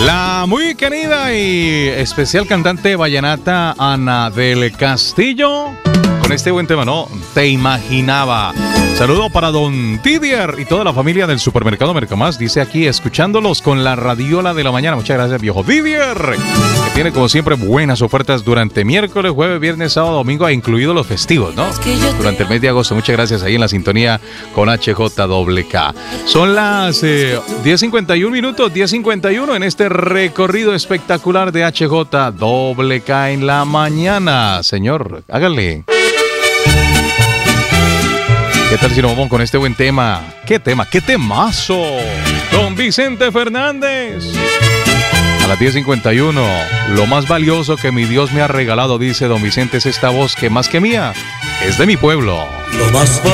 La muy querida y especial cantante vallenata Ana del Castillo, con este buen tema, ¿no? Te imaginaba. Saludo para don Didier y toda la familia del supermercado Mercamás. Dice aquí, escuchándolos con la radiola de la mañana. Muchas gracias, viejo Didier, que tiene como siempre buenas ofertas durante miércoles, jueves, viernes, sábado, domingo, incluidos los festivos, ¿no? Durante el mes de agosto. Muchas gracias ahí en la sintonía con HJWK. Son las 10:51 minutos, 10:51 en este recorrido espectacular de HJWK en la mañana. Señor, hágale. ¿Qué tal si nos vamos con este buen tema? ¿Qué tema? ¡Qué temazo! Don Vicente Fernández. A las 10:51, lo más valioso que mi Dios me ha regalado, dice don Vicente, es esta voz que más que mía, es de mi pueblo. Lo más